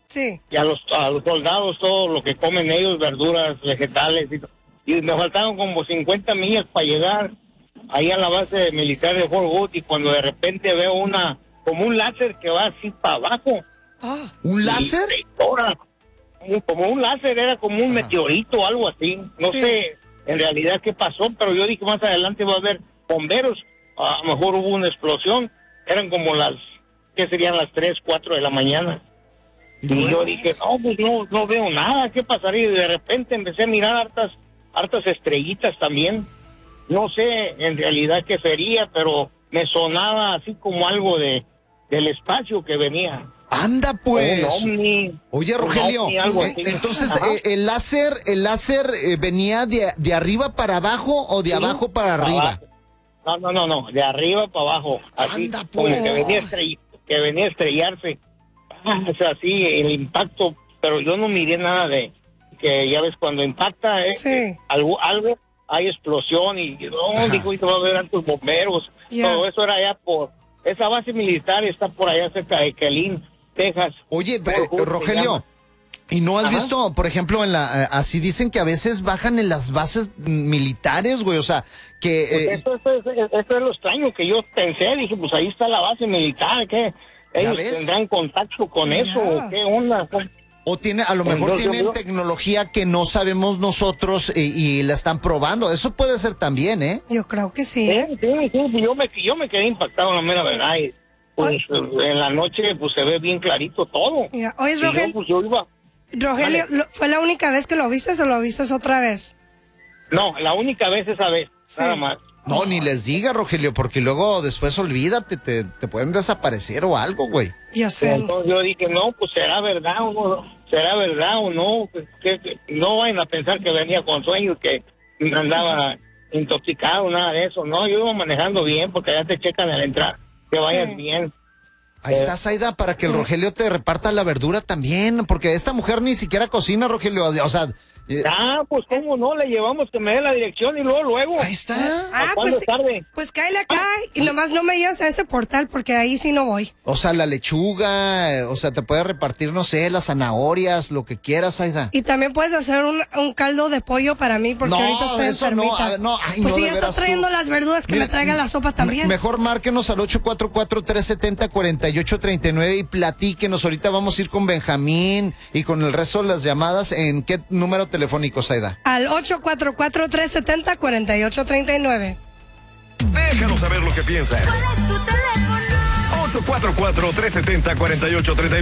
Sí. Y a los soldados todo lo que comen ellos, verduras, vegetales. Y me faltaban como 50 millas para llegar ahí a la base militar de Fort Hood, y cuando de repente veo como un láser que va así para abajo. ¿Un láser? Como un láser, era como un meteorito o algo así. No sé en realidad qué pasó, pero yo dije más adelante va a haber bomberos. A lo mejor hubo una explosión. Eran como ¿qué serían? Las 3, 4 de la mañana. Y yo dije, pues no veo nada, ¿qué pasaría? Y de repente empecé a mirar hartas estrellitas también. No sé en realidad qué sería, pero me sonaba así como algo del espacio que venía. Anda pues. Un ovni. Oye, Rogelio, entonces el láser venía de arriba para abajo o de abajo para arriba. No, de arriba para abajo, así. Anda pues. Como que venía a estrellarse. Es así el impacto, pero yo no miré nada de que ya ves cuando impacta algo hay explosión y dijo, y va a haber tantos bomberos. Todo eso era allá esa base militar está por allá cerca de Kelly, Texas. Oye, Rogelio, ¿y no has visto, por ejemplo, así dicen que a veces bajan en las bases militares, güey? O sea, que... Eso es lo extraño que yo pensé, dije, pues ahí está la base militar, ¿qué? ¿Ellos tendrán contacto con eso o qué onda? O a lo mejor tienen tecnología que no sabemos nosotros y la están probando. Eso puede ser también, ¿eh? Yo creo que sí. Sí. Yo me quedé impactado, la mera verdad. Y, pues en la noche pues se ve bien clarito todo. Oye, Rogelio, ¿fue la única vez que lo viste o lo viste otra vez? No, la única vez esa vez, nada más. No, ni les diga, Rogelio, porque luego después olvídate, te pueden desaparecer o algo, güey. Ya sé. Entonces yo dije, no, pues será verdad o no, pues, que no vayan a pensar que venía con sueños, que andaba intoxicado, nada de eso. No, yo iba manejando bien, porque ya te checan al entrar, que vayas bien. Ahí está, Zaida, para que el Rogelio te reparta la verdura también, porque esta mujer ni siquiera cocina, Rogelio, o sea... pues cómo no, le llevamos que me dé la dirección y luego. Ahí está. Pues tarde? Pues cáele acá y nomás no me lleves a ese portal porque ahí sí no voy. O sea, la lechuga, o sea, te puede repartir, no sé, las zanahorias, lo que quieras, Aida. Y también puedes hacer un caldo de pollo para mí porque ahorita estoy enfermita. Pues si ya está trayendo las verduras, que me traiga la sopa también. Mejor márquenos al 844-370-4839 y platíquenos. Ahorita vamos a ir con Benjamín y con el resto de las llamadas. ¿En qué número telefónico, Zaida? Al 844-370-4839. Déjanos saber lo que piensas. ¿Cuál es tu teléfono? 844-370-4839.